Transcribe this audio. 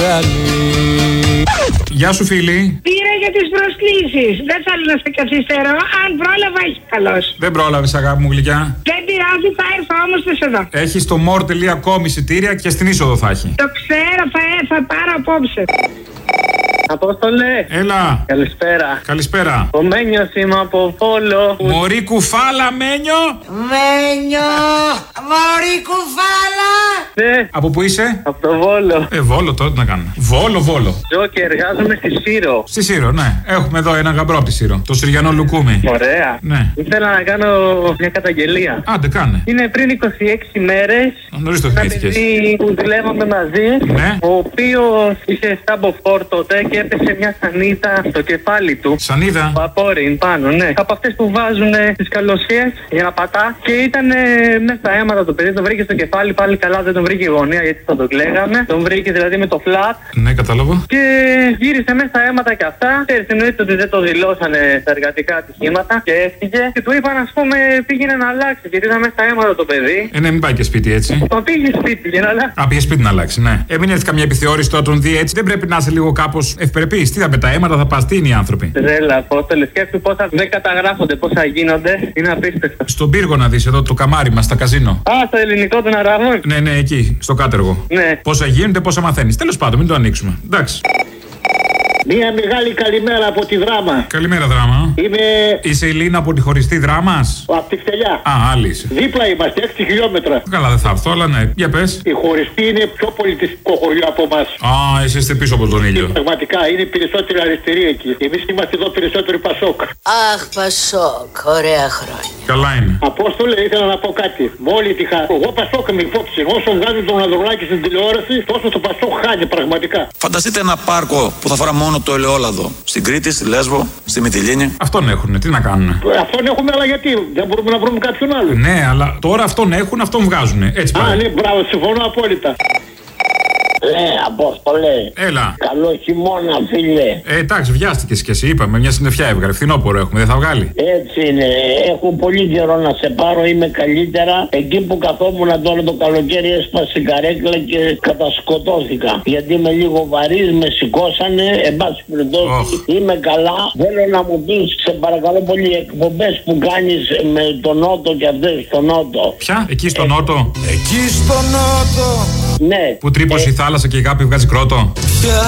μεγάλη. Γεια σου φίλη. Πήρα για τις προσκλήσεις. Δεν θέλω να σε καθυστερώ. Αν πρόλαβα, έχει καλώς. Δεν πρόλαβες αγάπη μου γλυκιά. Δεν πειράζει, θα έρθω όμως σε εδώ. Έχει στο more.com εισιτήρια και στην είσοδο θα έχει. Το ξέρω, θα πάρω απόψε. Απόστολε. Έλα. Καλησπέρα. Καλησπέρα. Ο Μένιος είμαι από Βόλο. Μωρή κουφάλα, Μένιο. Μένιο, μωρή κουφάλα. Ναι. Από πού είσαι? Από το Βόλο. Βόλο τώρα τι να κάνουμε. Βόλο. Ζω και εργάζομαι στη Σύρο. Στη Σύρο, ναι. Έχουμε εδώ ένα γαμπρό από τη Σύρο. Το Συριανό Λουκούμι. Ωραία. Ναι. Ήθελα να κάνω μια καταγγελία. Άντε, κάνε. Είναι πριν 26 μέρες. Νωρίς το Ένα θυμήθηκες. παιδί που δουλεύαμε μαζί. Ναι. Ο οποίος είχε στάμποφορ τότε και έπεσε μια σανίδα στο κεφάλι του. Σανίδα. Βαπόριν πάνω, ναι. Από αυτές που βάζουν στις καλωσίες για να πατά. Και ήταν μέσα στα αίματα το παιδί. Τον βρήκε στο κεφάλι πάλι καλά. Δεν τον βρήκε η γωνία γιατί θα τον κλαίγαμε. Τον βρήκε δηλαδή με το φλατ. Ναι, κατάλαβα. Και γύρισε μέσα στα αίματα και αυτά. Εννοείται ότι δεν το δηλώσανε στα εργατικά ατυχήματα και έφυγε. Και του είπαν, ας πούμε, πήγαινε να αλλάξει. Γιατί ήταν μέσα στα αίματα το παιδί. Ναι, μην πάει και σπίτι έτσι. Μα πήγε σπίτι για να αλλάξει. Α, πήγε σπίτι να αλλάξει, ναι. Μην έρθει καμιά επιθεώρηση τώρα τον δει έτσι. Δεν πρέπει να είσαι λίγο κάπως ευπρεπής. Τι θα με τα αίματα, θα πας, τι είναι οι άνθρωποι. Τρέλα, Απόστολε, σκέφτου πόσα δεν καταγράφονται, πόσα γίνονται. Είναι απίστευτο. Στον πύργο να δεις εδώ το καμάρι μας, στα καζίνο. Α, στο ελληνικό των Αραβών. Ναι, εκεί, στο κάτεργο. Ναι. Πόσα γίνονται, πόσα μαθαίνεις. Τέλος πάντων, μην το ανοίξουμε. Εντάξει. Μια μεγάλη καλημέρα από τη Δράμα. Καλημέρα, Δράμα. Είσαι η Λίνα από τη χωριστή Δράμας. Από τη Φτελιά. Α, άλλη είσαι. Δίπλα είμαστε, 6 χιλιόμετρα. Καλά, δεν θα έρθω, αλλά ναι. Για πες. Η χωριστή είναι πιο πολιτιστικό χωριό από εμάς. Α, εσύ είστε πίσω από τον ήλιο. Πραγματικά είναι περισσότερη αριστερή εκεί. Εμείς είμαστε εδώ περισσότεροι Πασόκ. Αχ, Πασόκ, ωραία χρόνια. Καλά είναι. Απόστολε, ήθελα να πω κάτι. Με όλη τη χαρά. Εγώ Πασόκ είμαι υπόψη. Όσο βγάζει τον Ανδρουλάκη στην τηλεόραση, τόσο το Πασόκ χάνει πραγματικά. Φανταστείτε ένα πάρκο που θα φορά μόνο το ελαιόλαδο. Στην Κρήτη, στη Λέσβο, στη Μυτιλήνη. Αυτόν έχουνε, τι να κάνουνε. Αυτόν έχουμε, αλλά γιατί δεν μπορούμε να βρούμε κάποιον άλλο. Ναι, αλλά τώρα αυτόν έχουν, αυτόν βγάζουνε. Έτσι πάει. Α, ναι, μπράβο, συμφωνώ απόλυτα. Απόστολε. Έλα. Καλό χειμώνα, φίλε. Εντάξει, βιάστηκες κι εσύ, είπαμε. Μια συννεφιά έβγαλε. Φθινόπωρο έχουμε, δεν θα βγάλει. Έτσι είναι. Έχω πολύ καιρό να σε πάρω, είμαι καλύτερα. Εκεί που καθόμουν τώρα το καλοκαίρι έσπασε η καρέκλα και κατασκοτώθηκα. Γιατί είμαι λίγο βαρύς, με σηκώσανε. Εν πάση περιπτώσει, είμαι καλά. Θέλω να μου πεις, σε παρακαλώ πολύ, εκπομπές που κάνεις με τον Νότο και αυτές στο Νότο. Ποια? Εκεί στο Νότο. Εκεί στο Νότο. Ναι. Που τρύπωσε η θάλασσα και η αγάπη βγάζει κρότο.